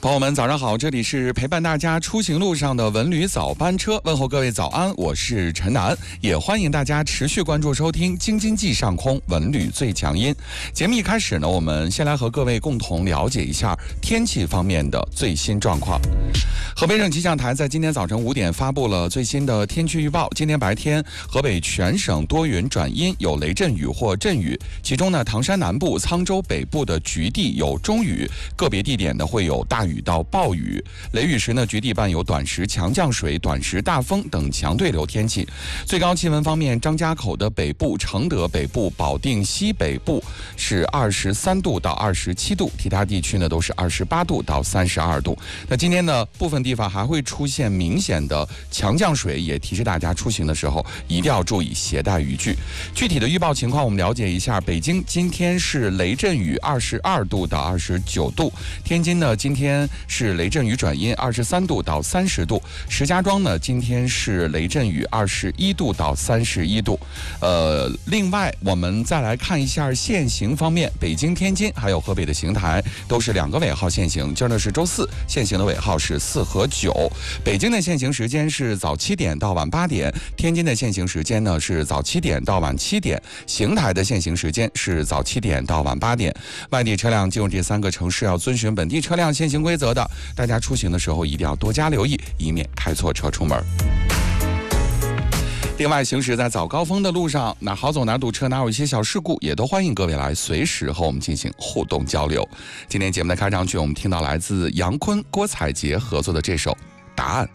朋友们早上好，这里是陪伴大家出行路上的文旅早班车，问候各位早安，我是陈楠，也欢迎大家持续关注收听京津冀上空文旅最强音。节目一开始呢，我们先来和各位共同了解一下天气方面的最新状况。河北省气象台在今天早晨5点发布了最新的天气预报，今天白天河北全省多云转阴，有雷阵雨或阵雨，其中呢唐山南部、沧州北部的局地有中雨，个别地点呢会有大雨到暴雨，雷雨时呢局地伴有短时强降水、短时大风等强对流天气。最高气温方面，张家口的北部、承德北部、保定西北部是23度到27度，其他地区呢都是28度到32度。那今天呢部分地方还会出现明显的强降水，也提示大家出行的时候一定要注意携带雨具。具体的预报情况我们了解一下，北京今天是雷阵雨22度到29度，天津呢今天是雷阵雨转阴23度到30度，石家庄呢今天是雷阵雨21度到31度。另外我们再来看一下限行方面，北京、天津还有河北的邢台都是2个尾号限行，今儿呢是周四，限行的尾号是4和9。北京的限行时间是早7点到晚8点，天津的限行时间呢是早7点到晚7点，邢台的限行时间是早7点到晚8点。外地车辆进入这3个城市要遵循本地车辆限行规则的，大家出行的时候一定要多加留意，以免开错车出门。另外，行驶在早高峰的路上，哪好走哪堵车，哪有一些小事故，也都欢迎各位来随时和我们进行互动交流。今天节目的开场曲，我们听到来自杨坤、郭采洁合作的这首《答案》。